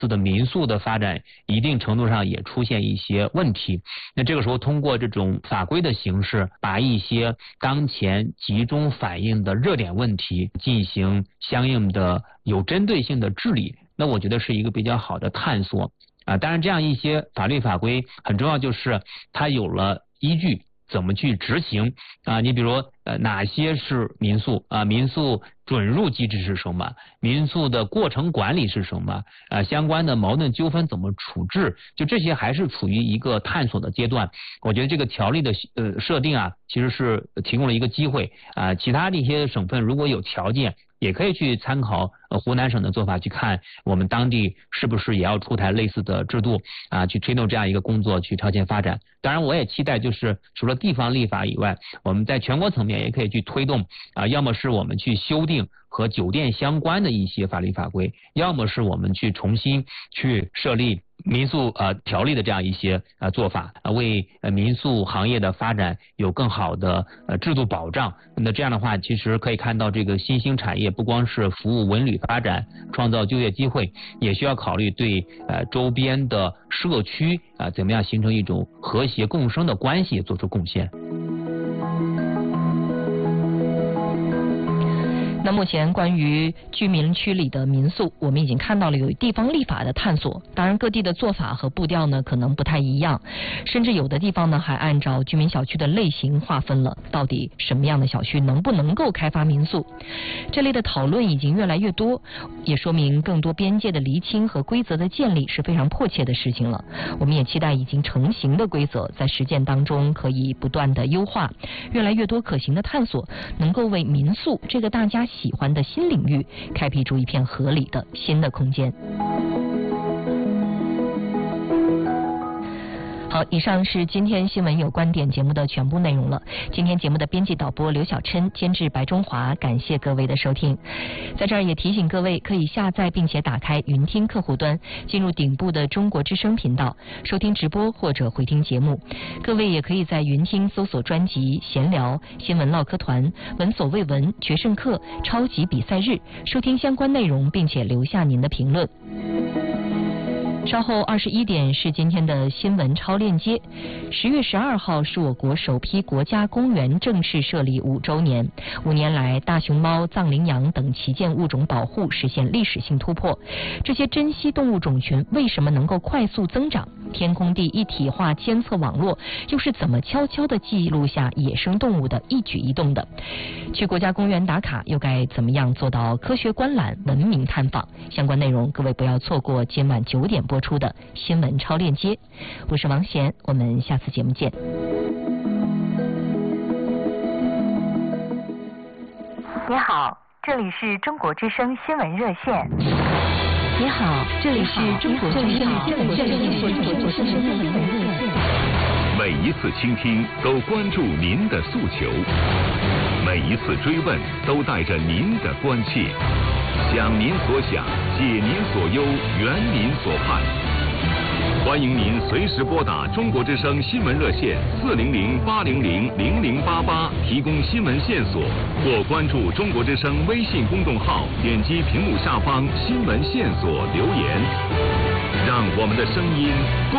的民宿的发展一定程度上也出现一些问题。那这个时候通过这种法规的形式，把一些当前集中反映的热点问题进行相应的有针对性的治理，那我觉得是一个比较好的探索啊。当然这样一些法律法规很重要，就是它有了依据，怎么去执行啊？你比如哪些是民宿啊？民宿准入机制是什么？民宿的过程管理是什么？相关的矛盾纠纷怎么处置？就这些还是处于一个探索的阶段。我觉得这个条例的设定啊，其实是提供了一个机会啊。其他的一些省份如果有条件，也可以去参考湖南省的做法，去看我们当地是不是也要出台类似的制度啊，去推动这样一个工作，去超前发展。当然，我也期待就是除了地方立法以外，我们在全国层面也可以去推动啊，要么是我们去修订和酒店相关的一些法律法规，要么是我们去重新去设立民宿条例的这样一些做法，为民宿行业的发展有更好的制度保障。那这样的话，其实可以看到这个新兴产业不光是服务文旅发展、创造就业机会，也需要考虑对周边的社区怎么样形成一种和谐共生的关系做出贡献。 那目前关于居民区里的民宿，我们已经看到了有地方立法的探索。当然，各地的做法和步调呢可能不太一样，甚至有的地方呢还按照居民小区的类型划分了，到底什么样的小区能不能够开发民宿。这类的讨论已经越来越多，也说明更多边界的厘清和规则的建立是非常迫切的事情了。我们也期待已经成型的规则在实践当中可以不断的优化，越来越多可行的探索能够为民宿这个大家喜欢的新领域开辟出一片合理的新的空间。好，以上是今天新闻有观点节目的全部内容了。今天节目的编辑导播刘小琛，监制白中华，感谢各位的收听。在这儿也提醒各位，可以下载并且打开云听客户端，进入顶部的中国之声频道，收听直播或者回听节目。各位也可以在云听搜索专辑闲聊、新闻唠嗑团、闻所未闻、决胜课、超级比赛日，收听相关内容，并且留下您的评论。稍后21点是今天的新闻超链接。10月12号是我国首批国家公园正式设立5周年。5年来，大熊猫、藏羚羊等旗舰物种保护实现历史性突破。这些珍稀动物种群为什么能够快速增长？天空地一体化监测网络又是怎么悄悄地记录下野生动物的一举一动的？去国家公园打卡又该怎么样做到科学观览、文明探访？相关内容各位不要错过今晚9点播出的新闻超链接。我是王贤，我们下次节目见。 你好，这里是中国之声新闻热线。 你好，这里是中国之声新闻热线。 每一次倾听都关注您的诉求，每一次追问都带着您的关切，想您所想，解您所忧，圆您所盼。欢迎您随时拨打中国之声新闻热线400-800-0088提供新闻线索，或关注中国之声微信公众号，点击屏幕下方新闻线索留言，让我们的声音共